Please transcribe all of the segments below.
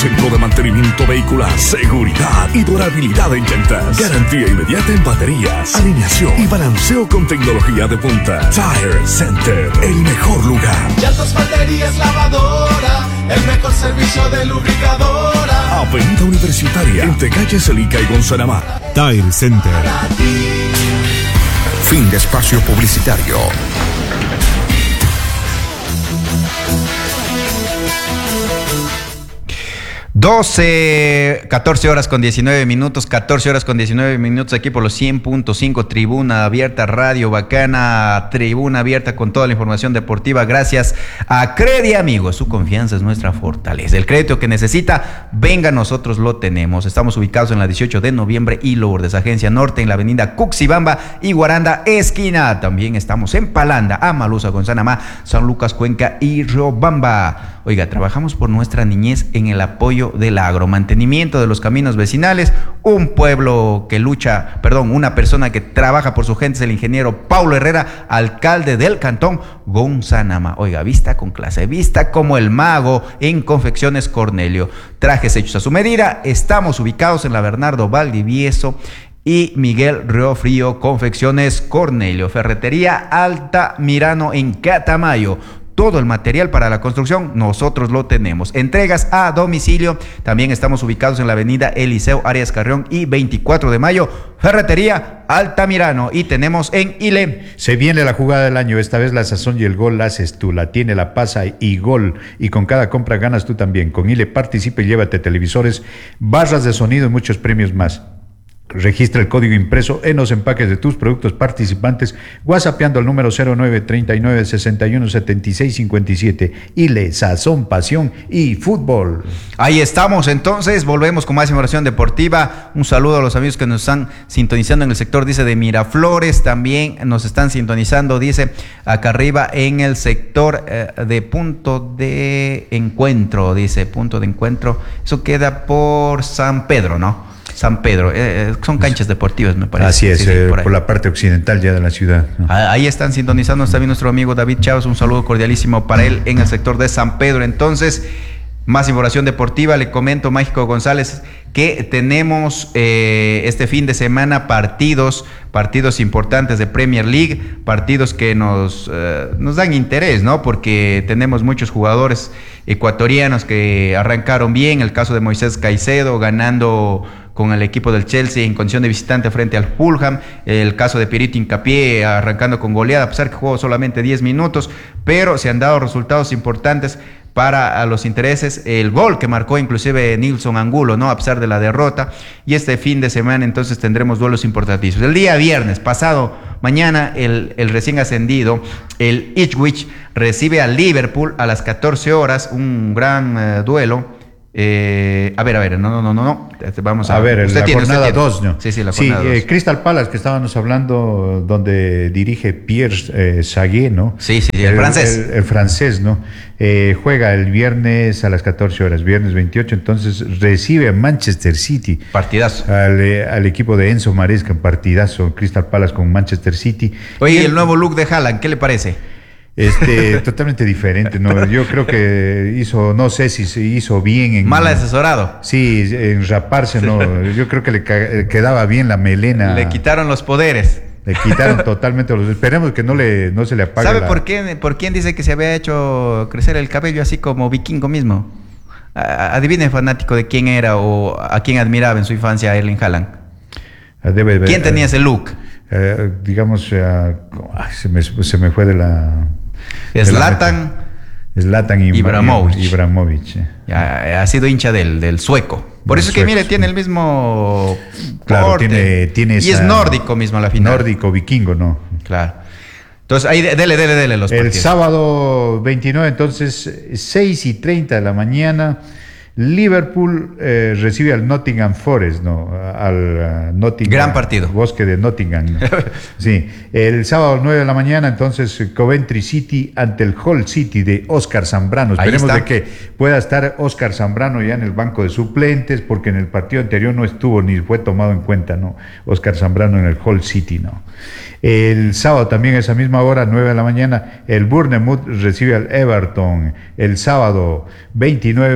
Centro de mantenimiento vehicular, seguridad y durabilidad en llantas. Garantía inmediata en baterías, alineación y balanceo con tecnología de punta. Tire Center, el mejor lugar. Llantas, baterías, lavadora, el mejor servicio de lubricadora. Avenida Universitaria, entre calle Celica y Gonzanamá. Tire Center. Fin de espacio publicitario. 14 horas con 19 minutos, 14 horas con 19 minutos aquí por los 100.5, Tribuna Abierta, Radio Bacana, Tribuna Abierta con toda la información deportiva. Gracias a Credi, amigos, su confianza es nuestra fortaleza. El crédito que necesita, venga, nosotros lo tenemos. Estamos ubicados en la 18 de noviembre y Lourdes, Agencia Norte, en la avenida Cuxibamba y Guaranda, esquina. También estamos en Palanda, Amaluza, Gonzanamá, San Lucas, Cuenca y Riobamba. Oiga, trabajamos por nuestra niñez en el apoyo del agro, mantenimiento de los caminos vecinales, un pueblo que lucha, una persona que trabaja por su gente es el ingeniero Paulo Herrera, alcalde del cantón Gonzanamá. Oiga, vista con clase, vista como el mago en Confecciones Cornelio. Trajes hechos a su medida. Estamos ubicados en la Bernardo Valdivieso y Miguel Riofrío, Confecciones Cornelio. Ferretería Altamirano en Catamayo. Todo el material para la construcción, nosotros lo tenemos. Entregas a domicilio. También estamos ubicados en la avenida Eliseo Arias Carrión y 24 de mayo. Ferretería Altamirano. Y tenemos en Ile. Se viene la jugada del año. Esta vez la sazón y el gol la haces tú. La tiene, la pasa y gol. Y con cada compra ganas tú también. Con Ile participa y llévate televisores, barras de sonido y muchos premios más. Registra el código impreso en los empaques de tus productos participantes, whatsappeando al número 0939-617657. Ile, sazón, pasión y fútbol. Ahí estamos, entonces, volvemos con más información deportiva. Un saludo a los amigos que nos están sintonizando en el sector, dice, de Miraflores. También nos están sintonizando, dice, acá arriba en el sector de Punto de Encuentro, dice, Punto de Encuentro. Eso queda por San Pedro, ¿no? San Pedro, son canchas deportivas, me parece. Así es, sí, por la parte occidental ya de la ciudad, ¿no? Ahí están sintonizando también nuestro amigo David Chávez, un saludo cordialísimo para él en el sector de San Pedro. Entonces, más información deportiva, le comento, Mágico González, que tenemos este fin de semana partidos importantes de Premier League, partidos que nos dan interés, ¿no? Porque tenemos muchos jugadores ecuatorianos que arrancaron bien, el caso de Moisés Caicedo ganando con el equipo del Chelsea en condición de visitante frente al Fulham, el caso de Pierito Hincapié arrancando con goleada, a pesar que jugó solamente 10 minutos, pero se han dado resultados importantes para los intereses, el gol que marcó inclusive Nilson Angulo, ¿no? A pesar de la derrota, y este fin de semana entonces tendremos duelos importantísimos. El día viernes, pasado mañana, el recién ascendido, el Ipswich, recibe al Liverpool a las 14 horas, un gran duelo. A ver, no. Vamos a ver, la jornada 2, ¿no? Sí, la jornada 2. Crystal Palace, que estábamos hablando, donde dirige Pierre Sagué, ¿no? Sí, el francés. El francés, ¿no? Juega el viernes a las 14 horas, viernes 28, entonces recibe a Manchester City. Partidazo. Al equipo de Enzo Maresca, partidazo, Crystal Palace con Manchester City. Oye, el nuevo look de Haaland, ¿qué le parece? Totalmente diferente, ¿no? Yo creo que no sé si se hizo bien en... Mal asesorado. Sí, en raparse, sí. ¿No? Yo creo que le quedaba bien la melena. Le quitaron los poderes. Le quitaron totalmente los... Esperemos que no se le apague. ¿Sabe por quién dice que se había hecho crecer el cabello así como vikingo mismo? Adivine, fanático, de quién era o a quién admiraba en su infancia Erling Haaland. ¿Quién tenía ese look? Se me fue de la... Zlatan Ibrahimovic. Ha sido hincha del sueco. Por eso es que, mire, tiene el mismo porte. Tiene y es nórdico mismo a la final. Nórdico, vikingo, ¿no? Claro. Entonces, ahí dele los partidos. El sábado 29, entonces, 6:30 de la mañana, Liverpool recibe al Nottingham Forest, ¿no? Al Nottingham. Gran partido. Bosque de Nottingham, ¿no? Sí. El sábado 9 de la mañana, entonces, Coventry City ante el Hull City de Óscar Zambrano. Esperemos de que pueda estar Óscar Zambrano ya en el banco de suplentes, porque en el partido anterior no estuvo ni fue tomado en cuenta, ¿no? Óscar Zambrano en el Hull City, ¿no? El sábado también a esa misma hora, 9 de la mañana, el Bournemouth recibe al Everton. El sábado 29,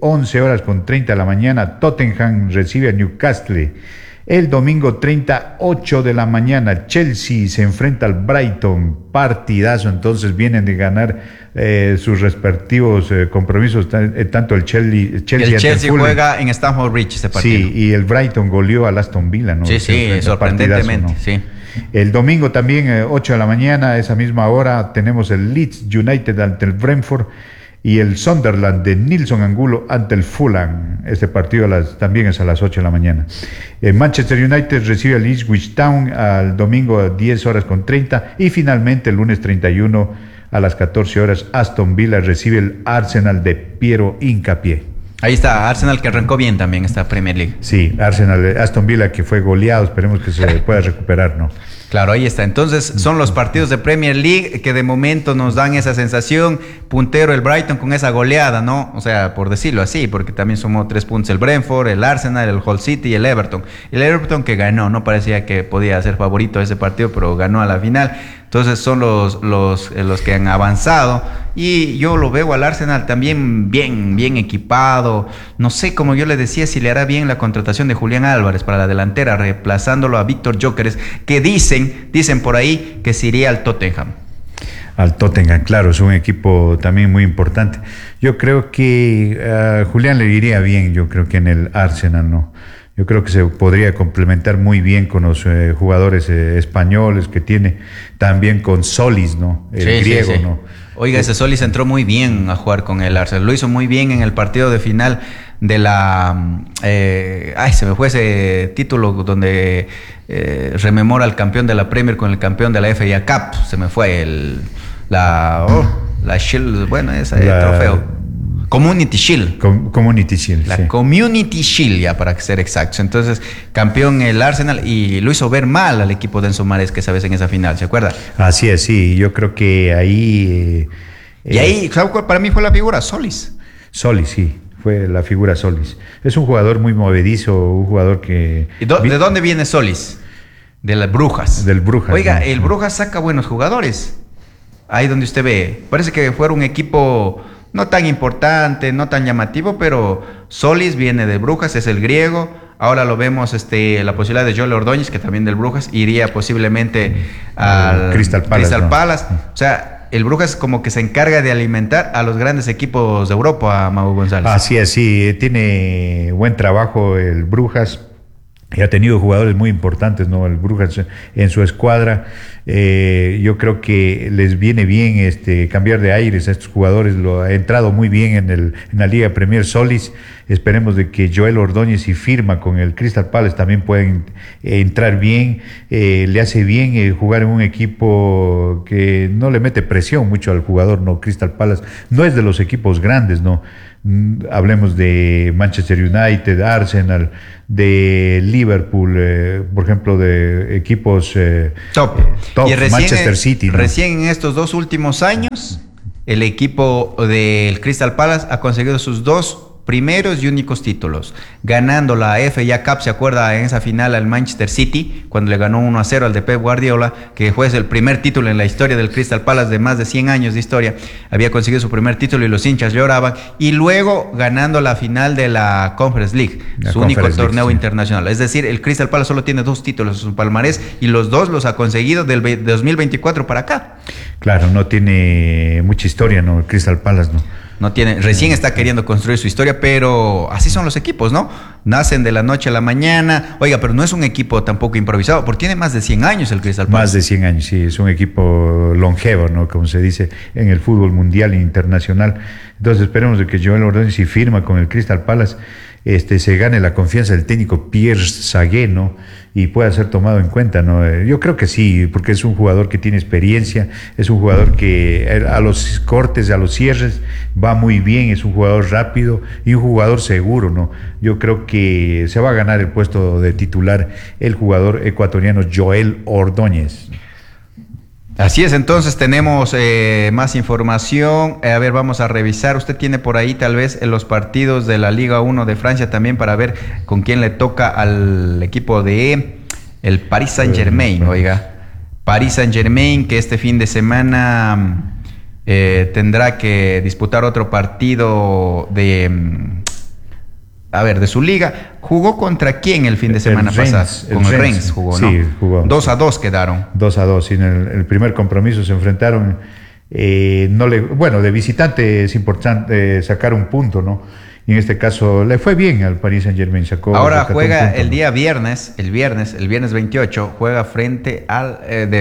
11 horas con 30 de la mañana, Tottenham recibe a Newcastle. El domingo 8 de la mañana, Chelsea se enfrenta al Brighton, partidazo, entonces vienen de ganar sus respectivos compromisos, tanto el Chelsea el Chelsea juega en Stamford Bridge este partido. Sí, y el Brighton goleó al Aston Villa, ¿no? Sí, sorprendentemente, ¿no? Sí. El domingo también, 8 de la mañana, a esa misma hora, tenemos el Leeds United ante el Brentford y el Sunderland de Nilson Angulo ante el Fulham. Este partido también es a las 8 de la mañana. Manchester United recibe al Ipswich Town al domingo a 10 horas con 30 y finalmente el lunes 31 a las 14 horas Aston Villa recibe el Arsenal de Piero Hincapié. Ahí está, Arsenal que arrancó bien también esta Premier League. Sí, Aston Villa que fue goleado, esperemos que se pueda recuperar, ¿no? Claro, ahí está. Entonces son los partidos de Premier League que de momento nos dan esa sensación. Puntero el Brighton con esa goleada, ¿no? O sea, por decirlo así, porque también sumó 3 puntos el Brentford, el Arsenal, el Hull City y el Everton. El Everton que ganó, no parecía que podía ser favorito de ese partido, pero ganó a la final. Entonces son los que han avanzado y yo lo veo al Arsenal también bien equipado. No sé, como yo le decía, si le hará bien la contratación de Julián Álvarez para la delantera, reemplazándolo a Víctor Gyökeres, que dicen por ahí que se iría al Tottenham. Al Tottenham, claro, es un equipo también muy importante. Yo creo que a Julián le iría bien, yo creo que en el Arsenal, ¿no? Yo creo que se podría complementar muy bien con los jugadores españoles que tiene, también con Solis, ¿no? El griego, sí. ¿No? Oiga, ese Solis entró muy bien a jugar con el Arsenal, lo hizo muy bien en el partido de final de la... se me fue ese título donde rememora al campeón de la Premier con el campeón de la FA Cup, se me fue la Shield, bueno, el trofeo. Community Shield. Community Shield. La Community Shield, ya para ser exactos. Entonces, campeón el Arsenal y lo hizo ver mal al equipo de Enzo Maresca esa vez en esa final, ¿se acuerda? Así es, sí. Yo creo que ahí... y ahí, ¿sabes cuál para mí fue la figura? Solis. Solis, sí. Fue la figura Solis. Es un jugador muy movedizo, un jugador que... ¿De dónde viene Solis? De las Brujas. Del Brujas. Oiga, ¿no? El Brujas saca buenos jugadores. Ahí donde usted ve. Parece que fuera un equipo... no tan importante, no tan llamativo, pero Solis viene de Brujas, es el griego. Ahora lo vemos la posibilidad de Joel Ordóñez, que también del Brujas, iría posiblemente al Crystal Palace. O sea, el Brujas como que se encarga de alimentar a los grandes equipos de Europa, Mau González. Así es, sí, tiene buen trabajo el Brujas. Y ha tenido jugadores muy importantes, ¿no? El Brujas en su escuadra. Yo creo que les viene bien cambiar de aires a estos jugadores. Lo ha entrado muy bien en la Liga Premier Solis. Esperemos de que Joel Ordóñez, si firma con el Crystal Palace, también pueden entrar bien. Le hace bien jugar en un equipo que no le mete presión mucho al jugador, ¿no? Crystal Palace no es de los equipos grandes, ¿no? Hablemos de Manchester United, Arsenal, de Liverpool, por ejemplo, de equipos top y recién, Manchester City, ¿no? Recién en estos 2 últimos años, el equipo del Crystal Palace ha conseguido sus 2 primeros y únicos títulos, ganando la FA Cup, ¿se acuerda? En esa final al Manchester City, cuando le ganó 1-0 al de Pep Guardiola, que fue el primer título en la historia del Crystal Palace de más de 100 años de historia. Había conseguido su primer título y los hinchas lloraban, y luego ganando la final de la Conference League, su único torneo internacional. Es decir, el Crystal Palace solo tiene 2 títulos en su palmarés y los 2 los ha conseguido del 2024 para acá. Claro, no tiene mucha historia, ¿no? El Crystal Palace, ¿no? No tiene, recién está queriendo construir su historia, pero así son los equipos, ¿no? Nacen de la noche a la mañana. Oiga, pero no es un equipo tampoco improvisado, porque tiene más de 100 años el Crystal Palace. Más de 100 años, sí, es un equipo longevo, ¿no? Como se dice en el fútbol mundial e internacional. Entonces esperemos de que Joel Ordóñez, si firma con el Crystal Palace, se gane la confianza del técnico Pierre Sagué, ¿no? Y pueda ser tomado en cuenta, ¿no? Yo creo que sí, porque es un jugador que tiene experiencia, es un jugador que a los cortes, a los cierres va muy bien, es un jugador rápido y un jugador seguro, ¿no? Yo creo que se va a ganar el puesto de titular el jugador ecuatoriano Joel Ordóñez. Así es, entonces tenemos más información. A ver, vamos a revisar. Usted tiene por ahí tal vez los partidos de la Liga 1 de Francia también para ver con quién le toca al equipo de el Paris Saint-Germain. Oiga, Paris Saint-Germain que este fin de semana tendrá que disputar otro partido de a ver, de su liga, ¿jugó contra quién el fin de semana pasado? Con el Rennes jugó, ¿no? Sí, jugó. 2-2 quedaron. 2-2. Y en el primer compromiso se enfrentaron. Bueno, de visitante es importante sacar un punto, ¿no? Y en este caso le fue bien al Paris Saint-Germain. Ahora juega el día viernes, el viernes 28, juega frente al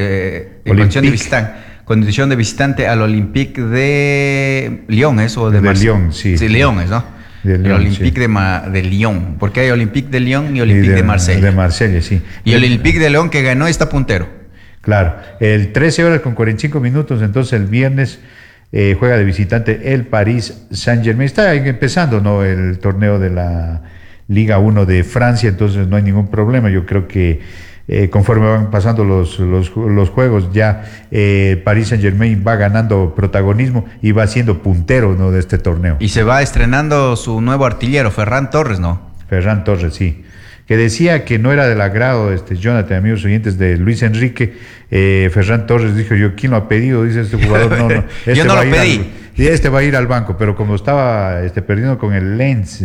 condición de visitante al Olympique de Lyon, ¿eso? De Lyon, sí. Sí, Lyon es, ¿no? El Olympique de Lyon, porque hay Olympique de Lyon y Olympique de Marsella. De Marsella, sí. Y el Olympique de Lyon que ganó está puntero. Claro, el 13 horas con 45 minutos, entonces el viernes juega de visitante el Paris Saint-Germain. Está empezando, ¿no?, el torneo de la Liga 1 de Francia, entonces no hay ningún problema. Yo creo que conforme van pasando los juegos, ya Paris Saint-Germain va ganando protagonismo y va siendo puntero, ¿no?, de este torneo. Y se va estrenando su nuevo artillero, Ferran Torres, ¿no? Ferran Torres, sí. Que decía que no era del agrado, Jonathan, amigos oyentes, de Luis Enrique. Ferran Torres dijo: yo, ¿quién lo ha pedido? Dice este jugador, no. Yo no lo pedí. Este va a ir al banco, pero como estaba perdiendo con el Lens,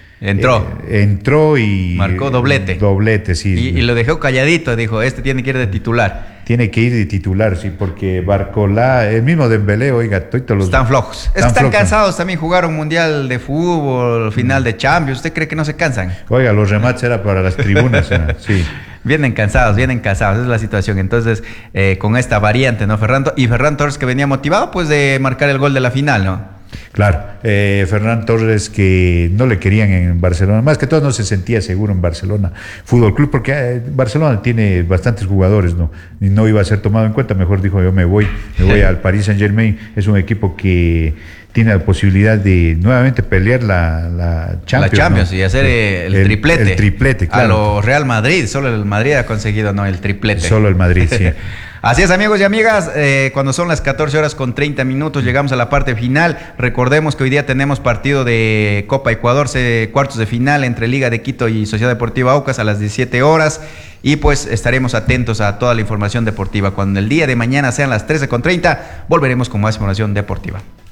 entró y marcó doblete. Doblete, sí. Y lo dejó calladito, dijo: tiene que ir de titular. Tiene que ir de titular, sí, porque Barcola, el mismo Dembélé, oiga, están flojos. Están cansados también, jugaron Mundial de Fútbol, final de Champions. ¿Usted cree que no se cansan? Oiga, los remates era para las tribunas, sí. Vienen cansados, esa es la situación. Entonces, con esta variante, ¿no? Ferran Torres, que venía motivado, pues, de marcar el gol de la final, ¿no? Claro, Ferran Torres, que no le querían en Barcelona, más que todo no se sentía seguro en Barcelona Fútbol Club, porque Barcelona tiene bastantes jugadores, ¿no? Y no iba a ser tomado en cuenta, mejor dijo: yo me voy al Paris Saint-Germain. Es un equipo que tiene la posibilidad de nuevamente pelear la Champions. La Champions, ¿no? Y hacer el triplete. El triplete, claro. A lo Real Madrid, solo el Madrid ha conseguido, ¿no?, el triplete. Solo el Madrid, sí. Así es, amigos y amigas, cuando son las 14 horas con 30 minutos llegamos a la parte final. Recordemos que hoy día tenemos partido de Copa Ecuador, cuartos de final entre Liga de Quito y Sociedad Deportiva Aucas a las 17 horas. Y pues estaremos atentos a toda la información deportiva. Cuando el día de mañana sean las 13:30, volveremos con más información deportiva.